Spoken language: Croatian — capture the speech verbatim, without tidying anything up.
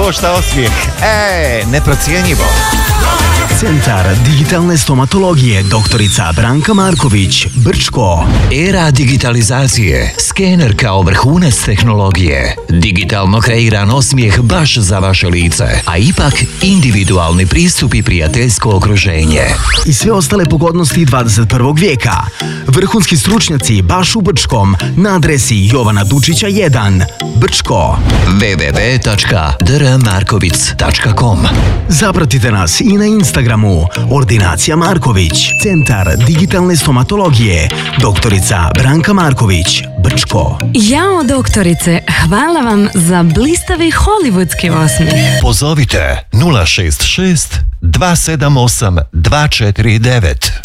košta osmijeh? E, neprocjenjivo. Centar digitalne stomatologije doktorica Branka Marković, Brčko. Era digitalizacije, skener kao vrhunac tehnologije, digitalno kreiran osmijeh baš za vaše lice, a ipak individualni pristup i prijateljsko okruženje. I sve ostale pogodnosti dvadeset prvog vijeka. Vrhunski stručnjaci baš u Brčkom na adresi Jovana Dučića jedan, Brčko. w w w tačka d r markovic tačka com. Zapratite nas i na Instagramu Ordinacija Marković, Centar digitalne stomatologije doktorica Branka Marković, Brčko. Jao doktorice, hvala vam za blistavi hollywoodski osmijeh. Pozovite nula šest šest dva sedam osam dva četiri devet.